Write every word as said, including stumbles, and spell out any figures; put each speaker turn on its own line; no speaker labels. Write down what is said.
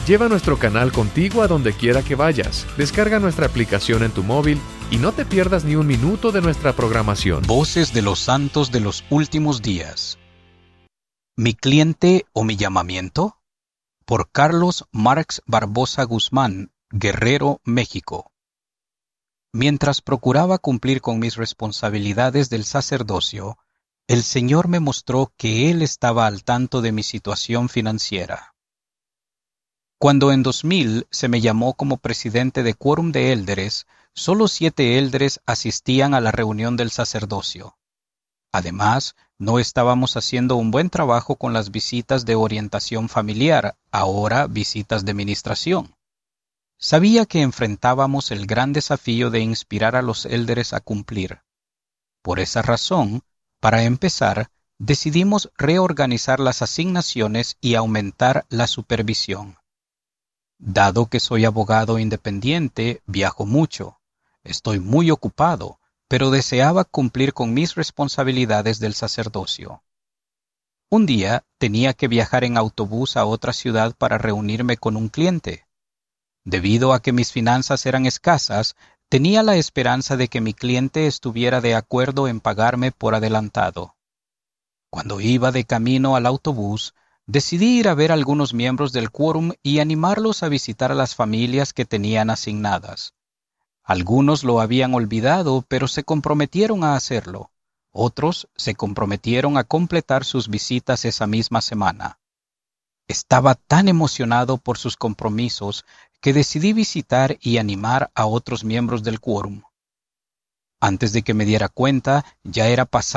Lleva nuestro canal contigo a donde quiera que vayas. Descarga nuestra aplicación en tu móvil y no te pierdas ni un minuto de nuestra programación.
Voces de los santos de los últimos días. ¿Mi cliente o mi llamamiento? Por Carlos Marx Barbosa Guzmán, Guerrero, México. Mientras procuraba cumplir con mis responsabilidades del sacerdocio, el Señor me mostró que Él estaba al tanto de mi situación financiera. Cuando en dos mil se me llamó como presidente de Quórum de Élderes, solo siete élderes asistían a la reunión del sacerdocio. Además, no estábamos haciendo un buen trabajo con las visitas de orientación familiar, ahora visitas de ministración. Sabía que enfrentábamos el gran desafío de inspirar a los élderes a cumplir. Por esa razón, para empezar, decidimos reorganizar las asignaciones y aumentar la supervisión. Dado que soy abogado independiente, viajo mucho. Estoy muy ocupado, pero deseaba cumplir con mis responsabilidades del sacerdocio. Un día tenía que viajar en autobús a otra ciudad para reunirme con un cliente. Debido a que mis finanzas eran escasas, tenía la esperanza de que mi cliente estuviera de acuerdo en pagarme por adelantado. Cuando iba de camino al autobús, decidí ir a ver a algunos miembros del quórum y animarlos a visitar a las familias que tenían asignadas. Algunos lo habían olvidado, pero se comprometieron a hacerlo. Otros se comprometieron a completar sus visitas esa misma semana. Estaba tan emocionado por sus compromisos que decidí visitar y animar a otros miembros del quórum. Antes de que me diera cuenta, ya era pasado